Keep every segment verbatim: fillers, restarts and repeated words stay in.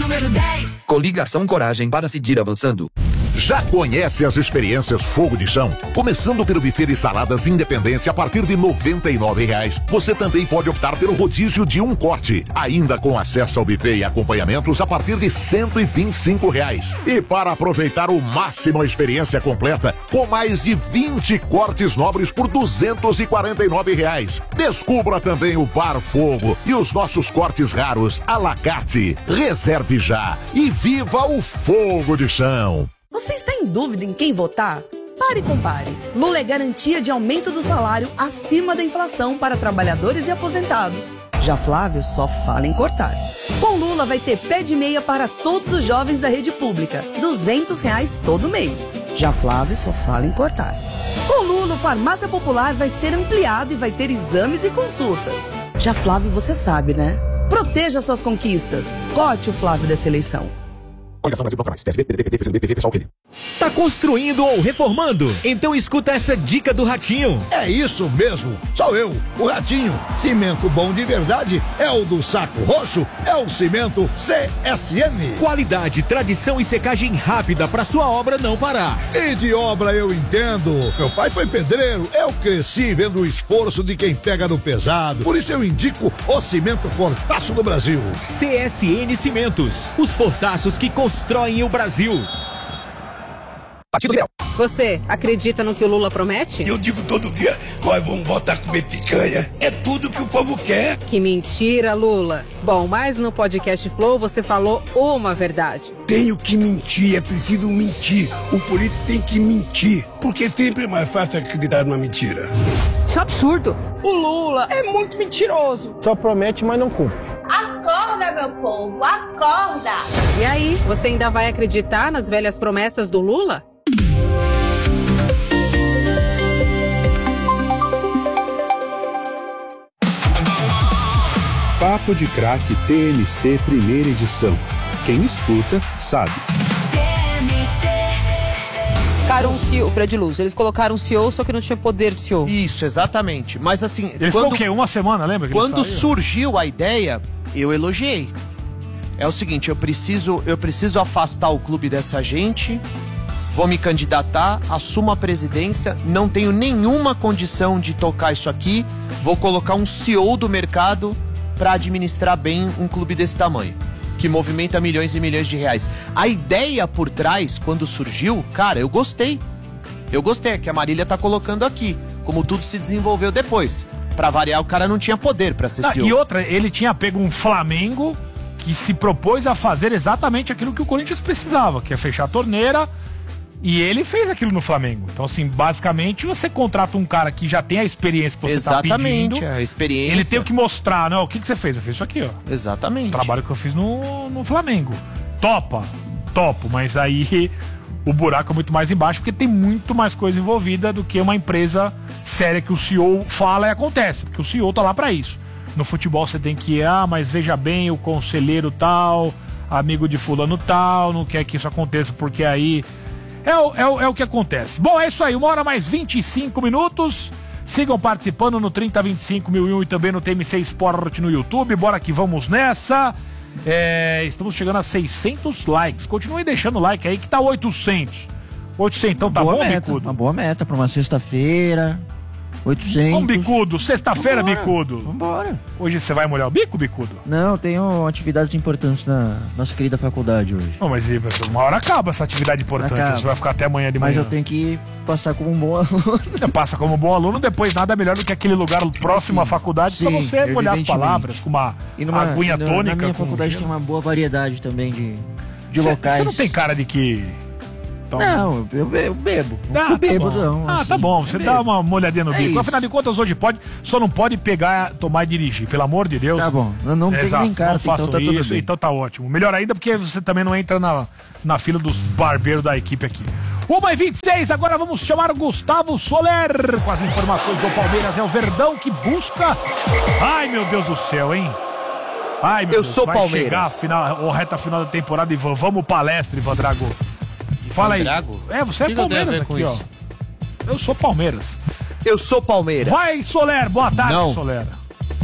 número dez. Coligação Coragem para seguir avançando. Já conhece as experiências Fogo de Chão? Começando pelo buffet de saladas independente a partir de noventa e nove reais. Você também pode optar pelo rodízio de um corte, ainda com acesso ao buffet e acompanhamentos a partir de cento e vinte e cinco reais. E para aproveitar o máximo a experiência completa, com mais de vinte cortes nobres por duzentos e quarenta e nove reais. Descubra também o Bar Fogo e os nossos cortes raros à la carte. Reserve já e viva o Fogo de Chão. Você está em dúvida em quem votar? Pare e compare. Lula é garantia de aumento do salário acima da inflação para trabalhadores e aposentados. Já Flávio só fala em cortar. Com Lula vai ter pé de meia para todos os jovens da rede pública. duzentos reais todo mês. Já Flávio só fala em cortar. Com Lula, o Farmácia Popular vai ser ampliado e vai ter exames e consultas. Já Flávio, você sabe, né? Proteja suas conquistas. Corte o Flávio dessa eleição. Coligação Brasil Bloco Mais, P S B, P D T, P C B, P V, pessoal, P D. Tá construindo ou reformando? Então escuta essa dica do Ratinho. É isso mesmo, sou eu, o Ratinho. Cimento bom de verdade é o do Saco Roxo, é o cimento C S M. Qualidade, tradição e secagem rápida pra sua obra não parar. E de obra eu entendo. Meu pai foi pedreiro, eu cresci vendo o esforço de quem pega no pesado. Por isso eu indico o cimento Fortaço do Brasil. C S N Cimentos, os fortaços que constroem o Brasil. Partido Liberal. Você acredita no que o Lula promete? Eu digo todo dia, nós vamos voltar a comer picanha. É tudo que o povo quer. Que mentira, Lula. Bom, mas no podcast Flow você falou uma verdade. Tenho que mentir, é preciso mentir. O político tem que mentir, porque sempre é mais fácil acreditar numa mentira. Isso é absurdo. O Lula é muito mentiroso. Só promete, mas não cumpre. Acorda, meu povo, acorda! E aí, você ainda vai acreditar nas velhas promessas do Lula? Papo de Craque T M C primeira edição. Quem escuta, sabe. Colocaram um C E O, Fred Luz, eles colocaram um C E O, só que não tinha poder de C E O. Isso, exatamente. Mas assim... Ele quando, ficou o quê? Uma semana, lembra? Que quando surgiu a ideia, eu elogiei. É o seguinte, eu preciso, eu preciso afastar o clube dessa gente, vou me candidatar, assumo a presidência, não tenho nenhuma condição de tocar isso aqui, vou colocar um C E O do mercado para administrar bem um clube desse tamanho, que movimenta milhões e milhões de reais. A ideia por trás, quando surgiu, cara, eu gostei. Eu gostei, que a Marília tá colocando aqui, como tudo se desenvolveu depois. Pra variar, o cara não tinha poder pra ser ah, C E O. E outra, ele tinha pego um Flamengo que se propôs a fazer exatamente aquilo que o Corinthians precisava, que é fechar a torneira, e ele fez aquilo no Flamengo. Então, assim, basicamente, você contrata um cara que já tem a experiência que você exatamente, tá pedindo. Exatamente, a experiência. Ele tem que mostrar, não, o que, que você fez? Eu fiz isso aqui, ó. Exatamente. O trabalho que eu fiz no, no Flamengo. Topa, topo, mas aí o buraco é muito mais embaixo, porque tem muito mais coisa envolvida do que uma empresa séria que o C E O fala e acontece, porque o C E O tá lá pra isso. No futebol você tem que ir, ah, mas veja bem, o conselheiro tal, amigo de fulano tal, não quer que isso aconteça porque aí é o, é o, é o que acontece. Bom, é isso aí, uma hora mais vinte e cinco minutos. Sigam participando no trinta vinte e cinco mil e um e também no T M C Sport no YouTube. Bora que vamos nessa. É, estamos chegando a seiscentos likes. Continue deixando o like aí que tá oitocentos. oitocentos, então tá boa bom, meta, Bicudo? Uma boa meta pra uma sexta-feira. oitocentos. Vamos, Bicudo. Sexta-feira, Bicudo. Vambora. Hoje você vai molhar o bico, Bicudo? Não, tenho atividades importantes na nossa querida faculdade hoje. Não, mas uma hora acaba essa atividade importante. Acaba. Você vai ficar até amanhã de manhã. Mas eu tenho que passar como um bom aluno. Você passa como um bom aluno, depois nada melhor do que aquele lugar próximo sim, à faculdade sim, pra você molhar as palavras com uma e numa, aguinha e no, tônica. Na minha com faculdade tem uma boa variedade também de, de cê, locais. Você não tem cara de que... Toma. Não, eu bebo. Eu bebo. Ah, eu bebo, tá não. Ah, assim, tá bom. Você dá uma molhadinha no é bico. isso. Afinal de contas, hoje pode. Só não pode pegar, tomar e dirigir. Pelo amor de Deus. Tá bom. Eu não tenho nem carta, então tá isso, tudo bem. Então tá ótimo. Melhor ainda porque você também não entra na, na fila dos barbeiros da equipe aqui. uma e vinte e seis, agora vamos chamar o Gustavo Soler com as informações do Palmeiras. É o Verdão que busca. Ai, meu Deus do céu, hein? Ai, meu Eu Deus. sou vai Palmeiras. chegar a final, a reta final da temporada e vamos palestra, Ivan Drago. Fala aí. Drago? É, você que é Palmeiras aqui, ó. Eu sou Palmeiras. Eu sou Palmeiras. Vai, Soler. Boa tarde, Não. Soler.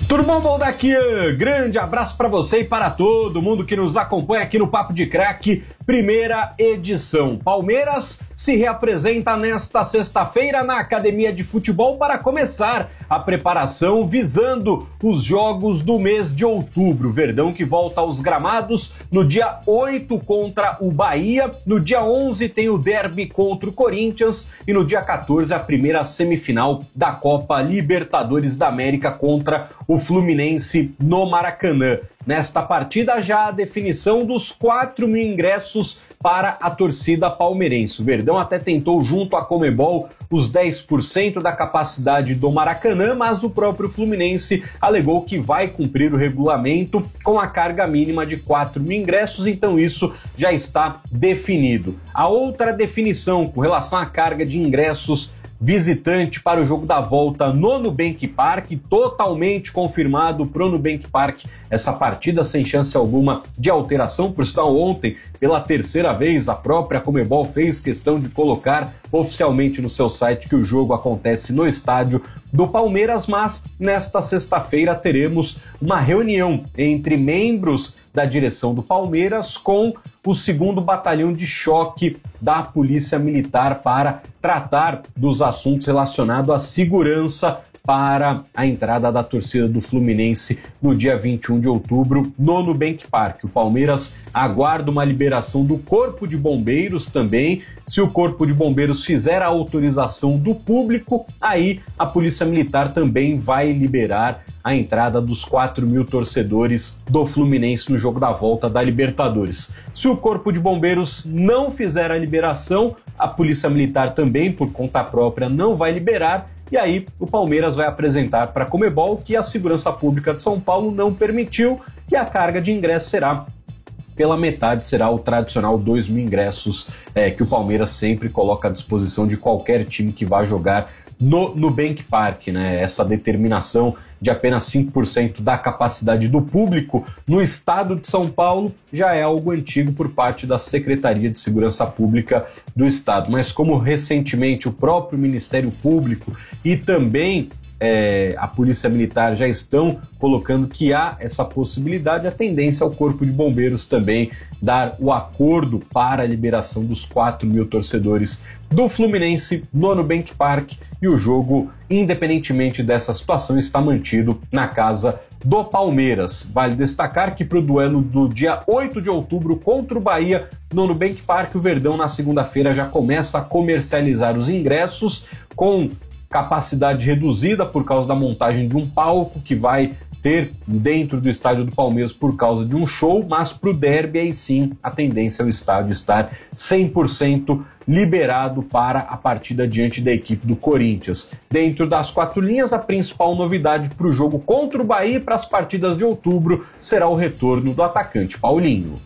Turmão bom daqui, grande abraço para você e para todo mundo que nos acompanha aqui no Papo de Craque, primeira edição. Palmeiras se reapresenta nesta sexta-feira na Academia de Futebol para começar a preparação visando os jogos do mês de outubro. Verdão que volta aos gramados no dia oito contra o Bahia, no dia onze tem o derby contra o Corinthians e no dia quatorze a primeira semifinal da Copa Libertadores da América contra o Fluminense no Maracanã. Nesta partida já a definição dos quatro mil ingressos para a torcida palmeirense. O Verdão até tentou junto à Conmebol os dez por cento da capacidade do Maracanã, mas o próprio Fluminense alegou que vai cumprir o regulamento com a carga mínima de quatro mil ingressos, então isso já está definido. A outra definição com relação à carga de ingressos visitante para o jogo da volta no Nubank Park, totalmente confirmado pro Nubank Park, essa partida sem chance alguma de alteração, por sinal ontem, pela terceira vez, a própria Conmebol fez questão de colocar oficialmente no seu site que o jogo acontece no estádio do Palmeiras, mas nesta sexta-feira teremos uma reunião entre membros da direção do Palmeiras com o segundo Batalhão de Choque da Polícia Militar para tratar dos assuntos relacionados à segurança para a entrada da torcida do Fluminense no dia vinte e um de outubro no Nubank Park. O Palmeiras aguarda uma liberação do Corpo de Bombeiros também. Se o Corpo de Bombeiros fizer a autorização do público, aí a Polícia Militar também vai liberar a entrada dos quatro mil torcedores do Fluminense no jogo da volta da Libertadores. Se o Corpo de Bombeiros não fizer a liberação, a Polícia Militar também, por conta própria, não vai liberar. E aí o Palmeiras vai apresentar para a Conmebol que a Segurança Pública de São Paulo não permitiu e a carga de ingresso será pela metade, será o tradicional dois mil ingressos é, que o Palmeiras sempre coloca à disposição de qualquer time que vá jogar no Nubank Park, né? Essa determinação de apenas cinco por cento da capacidade do público no estado de São Paulo já é algo antigo por parte da Secretaria de Segurança Pública do estado. Mas como recentemente o próprio Ministério Público e também é, a Polícia Militar já estão colocando que há essa possibilidade, a tendência é o Corpo de Bombeiros também dar o acordo para a liberação dos quatro mil torcedores do Fluminense no Nubank Park, e o jogo, independentemente dessa situação, está mantido na casa do Palmeiras. Vale destacar que para o duelo do dia oito de outubro contra o Bahia no Nubank Park, o Verdão na segunda-feira já começa a comercializar os ingressos com capacidade reduzida por causa da montagem de um palco que vai ter dentro do estádio do Palmeiras por causa de um show, mas para o derby aí sim a tendência é o estádio estar cem por cento liberado para a partida diante da equipe do Corinthians. Dentro das quatro linhas, a principal novidade para o jogo contra o Bahia e para as partidas de outubro será o retorno do atacante Paulinho.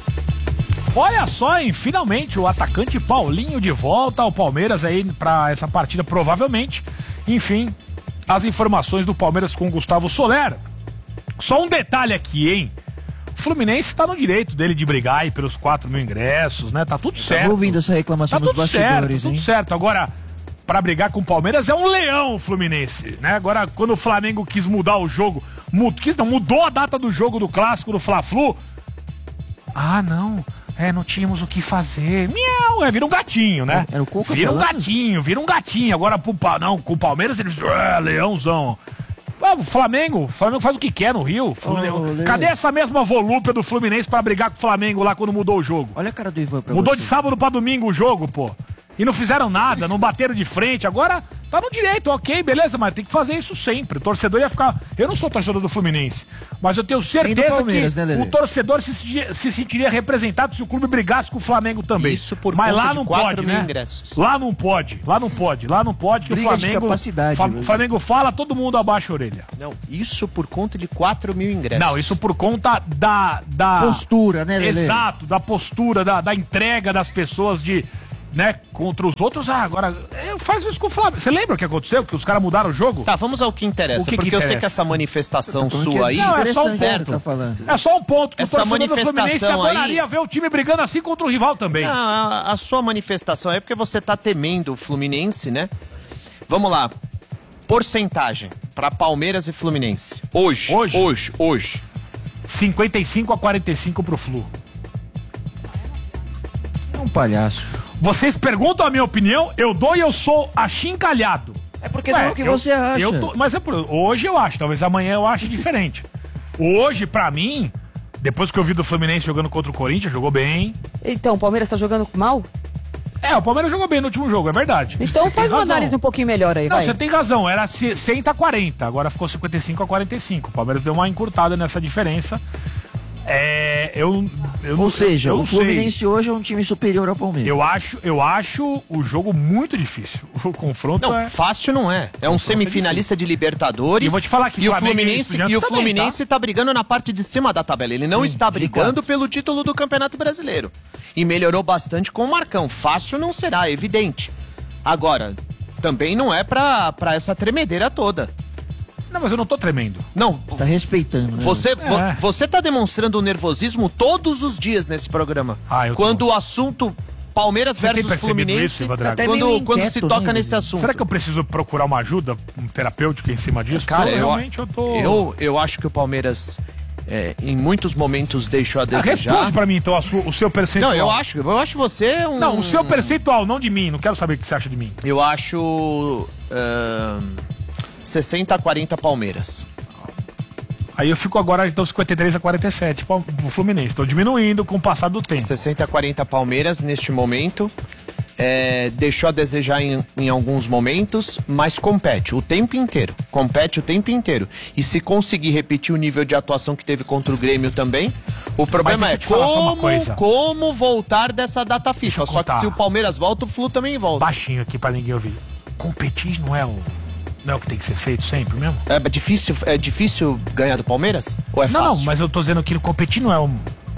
Olha só, hein? Finalmente o atacante Paulinho de volta ao Palmeiras aí para essa partida, provavelmente. Enfim, as informações do Palmeiras com o Gustavo Soler. Só um detalhe aqui, hein? O Fluminense tá no direito dele de brigar aí pelos quatro mil ingressos, né? Tá tudo certo. Tá ouvindo essa reclamação tá dos bastidores, certo, hein? tudo certo. Agora, pra brigar com o Palmeiras é um leão o Fluminense, né? Agora, quando o Flamengo quis mudar o jogo, mud, quis não, mudou a data do jogo do clássico do Fla-Flu. Ah, não... É, não tínhamos o que fazer. Miau, é, vira um gatinho, né? Era o Cuca Vira um falando? gatinho, vira um gatinho. Agora, pro, não, com o Palmeiras, eles... É, leãozão. Ah, o Flamengo, o Flamengo faz o que quer no Rio. Oh, Cadê essa mesma volúpia do Fluminense pra brigar com o Flamengo lá quando mudou o jogo? Olha a cara do Ivan pra Mudou você. de sábado pra domingo o jogo, pô. E não fizeram nada, não bateram de frente. Agora tá no direito, ok, beleza, mas tem que fazer isso sempre. O torcedor ia ficar... Eu não sou torcedor do Fluminense, mas eu tenho certeza que né, o torcedor se, sentiria- se sentiria representado se o clube brigasse com o Flamengo também. Isso por mas conta lá de não quatro pode, mil né? ingressos. Lá não pode, lá não pode, lá não pode que Briga o de Flamengo... capacidade, Fa- né? o Flamengo fala, todo mundo abaixa a orelha. Não, isso por conta de quatro mil ingressos. Não, isso por conta da... da Postura, né, Lelê? Exato, da postura, da, da entrega das pessoas de... Né, contra os outros, ah, agora é, faz isso com o Flamengo. Você lembra o que aconteceu? Que os caras mudaram o jogo? Tá, vamos ao que interessa, O que que porque eu sei interessa? que essa manifestação Tô falando que sua é aí... Não, é só um interessante, ponto. tá falando. É só um ponto que Essa o torcedor do Fluminense manifestação adoraria aí- ver o time brigando assim contra o rival também. Não, a, a sua manifestação é porque você tá temendo o Fluminense, né? Vamos lá. porcentagem pra Palmeiras e Fluminense. Hoje. Hoje? Hoje, hoje. cinquenta e cinco a quarenta e cinco pro Flu. É um palhaço. Vocês perguntam a minha opinião, eu dou e eu sou achincalhado. É porque não é o que eu, você acha. Eu tô, mas é por, hoje eu acho, talvez amanhã eu ache diferente. Hoje, pra mim, depois que eu vi do Fluminense jogando contra o Corinthians, jogou bem. Então, o Palmeiras tá jogando mal? É, o Palmeiras jogou bem no último jogo, é verdade. Então Você faz tem uma razão. análise um pouquinho melhor aí, Não, vai. você tem razão, era sessenta a quarenta, agora ficou cinquenta e cinco a quarenta e cinco. O Palmeiras deu uma encurtada nessa diferença. É, eu, eu Ou seja, eu o não Fluminense sei. hoje é um time superior ao Palmeiras. Eu acho, eu acho o jogo muito difícil. O confronto Não, é... fácil não é. É um semifinalista de Libertadores. E eu vou te falar que e o Flamengo e Fluminense, Estudiantes e o também, Fluminense tá? tá brigando na parte de cima da tabela. Ele não Sim, está de brigando quatro. pelo título do Campeonato Brasileiro. E melhorou bastante com o Marcão. Fácil não será, é evidente. Agora, também não é pra, pra essa tremedeira toda. Não, mas eu não tô tremendo. Não. Tá respeitando, né? Você, É. vo, você tá demonstrando nervosismo todos os dias nesse programa. Ah, eu tô. Quando o assunto Palmeiras Você tem versus percebido Fluminense, isso, Ivan Drago? Até meio quando, quando se inquieto, toca né, nesse Ivan? assunto. Será que eu preciso procurar uma ajuda, um terapêutico em cima disso? Cara, Pô, eu, realmente eu tô... eu, eu acho que o Palmeiras, é, em muitos momentos, deixou a Ah, desejar. responde pra mim, então, a sua- o seu percentual. Não, eu acho, eu acho você um... Não, o seu percentual, não de mim. Não quero saber o que você acha de mim. Eu acho... ahn, sessenta a quarenta Palmeiras. Aí eu fico agora, então, cinquenta e três a quarenta e sete pro Fluminense. Tô diminuindo com o passar do tempo. sessenta a quarenta Palmeiras neste momento. É, deixou a desejar em, em alguns momentos, mas compete o tempo inteiro. Compete o tempo inteiro. E se conseguir repetir o nível de atuação que teve contra o Grêmio também, o problema deixa é eu te falar só uma como, coisa. como voltar dessa data FIFA. eu Só que contar. se o Palmeiras volta, o Flu também volta. Baixinho aqui pra ninguém ouvir. Competir não é o, não é o que tem que ser feito sempre mesmo? É difícil, é difícil ganhar do Palmeiras? Ou é não, fácil? não, mas eu tô dizendo que competir não é o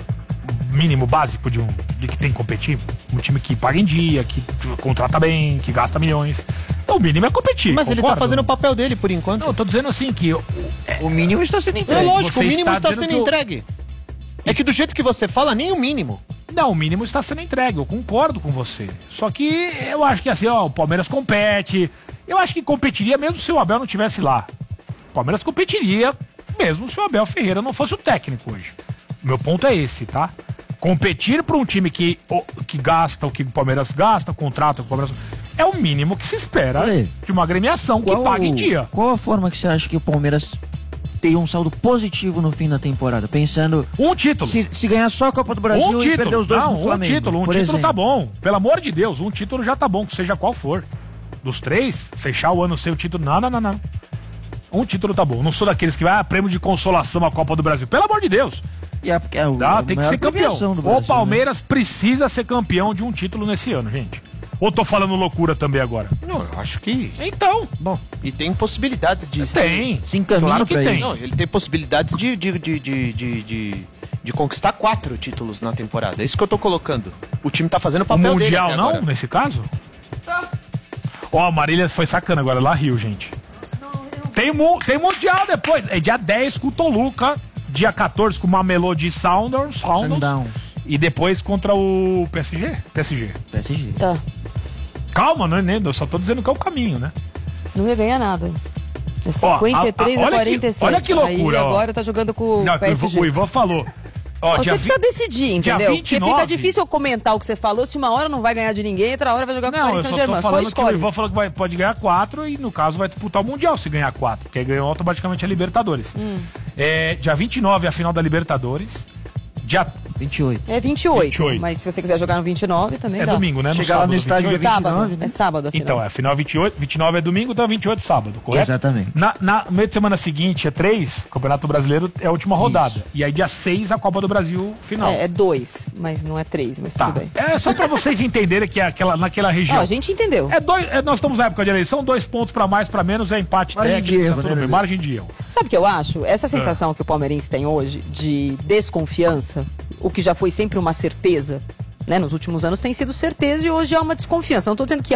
mínimo básico de um de que tem que competir. Um time que paga em dia, que contrata bem, que gasta milhões. Então o mínimo é competir. Mas ele tá concorda? fazendo o papel dele por enquanto. Não, eu tô dizendo assim que o, O mínimo está sendo É entregue. lógico, Você o mínimo está está dizendo sendo que o- entregue. É que do jeito que você fala, nem o mínimo. Não, o mínimo está sendo entregue, eu concordo com você. Só que eu acho que assim, ó, o Palmeiras compete. Eu acho que competiria mesmo se o Abel não estivesse lá. O Palmeiras competiria mesmo se o Abel Ferreira não fosse o técnico hoje. Meu ponto é esse, tá? Competir para um time que, o, que gasta o que o Palmeiras gasta, contrata o que o Palmeiras... É o mínimo que se espera Ale, de uma agremiação que Qual, paga em dia. qual a forma que você acha que o Palmeiras teria um saldo positivo no fim da temporada? Pensando Um título. se, se ganhar só a Copa do Brasil Um e perder título, os dois não, no um Flamengo. título, um por título tá exemplo. bom. Pelo amor de Deus, um título já tá bom, seja qual for. Dos três, fechar o ano sem o título, não, não, não, não. Um título tá bom. Não sou daqueles que vai, ah, prêmio de consolação à Copa do Brasil. Pelo amor de Deus. E é, porque é o, Dá, a tem que maior ser campeão. premiação do Brasil, O Palmeiras precisa ser campeão de um título nesse ano, gente. Ou tô falando loucura também agora? Não, eu acho que... Então. Bom, e tem possibilidades de... Tem. Se encaminha Claro que pra tem. isso. Não, ele tem possibilidades de, de, de, de, de, de, de conquistar quatro títulos na temporada. É isso que eu tô colocando. O time tá fazendo o O papel dele Mundial até não, agora. nesse caso? Ó, a Marília foi sacana agora, ela riu, gente. Tem, mu tem Mundial depois. É dia dez com o Toluca, dia quatorze com o Mamelodi Sundowns, Sundowns, Sundowns. e depois contra o P S G? P S G. P S G. Tá. Calma, não é nem, eu só tô dizendo que é o caminho, né? Não ia ganhar nada. É Ó, cinquenta e três a- a- a olha que- quarenta e sete. olha que loucura, Aí ó. agora tá jogando com Não, o que o Ivan- P S G. o Ivan falou. Ó, Você dia precisa vi- decidir, dia entendeu? vinte e Porque fica nove. difícil eu comentar o que você falou se uma hora não vai ganhar de ninguém, outra hora vai jogar com o Não, eu Paris só tô Saint-Germain. Só falando que o escolhe. Ivan falou que vai, pode ganhar quatro e no caso vai disputar o Mundial se ganhar quatro, porque aí ganhou automaticamente a Libertadores. Hum. É, dia vinte e nove é a final da Libertadores. Dia vinte e oito. É vinte e oito, vinte e oito. mas se você quiser jogar no vinte e nove também é dá. domingo, né? Chegar lá no sábado, estádio vinte e dia oito. vinte e nove, Sábado, né? é sábado a final. Então, é final vinte e oito, vinte e nove é domingo, então vinte e oito é sábado, correto? Exatamente. Na, na, no meio de semana seguinte é três, Campeonato Brasileiro é a última rodada. E aí dia seis a Copa do Brasil final. É, é dois, mas não é três, mas Tá. tudo bem. É só pra vocês entenderem que é aquela, naquela região. Ó, a gente entendeu. É dois, é, nós estamos na época de eleição, dois pontos pra mais, pra menos, é empate Margem técnico, de erro, tá tudo né, bem, Lelê? margem de erro. Sabe o que eu acho? É. Essa sensação que o palmeirense tem hoje de desconfiança, o que já foi sempre uma certeza, né? Nos últimos anos tem sido certeza e hoje é uma desconfiança. Não tô dizendo que